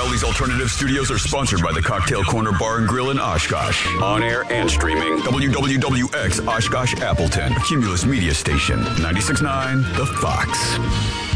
Crowley's Alternative Studios are sponsored by the Cocktail Corner Bar and Grill in Oshkosh. On air and streaming. WWWX Oshkosh Appleton. A Cumulus Media Station. 96.9 The Fox.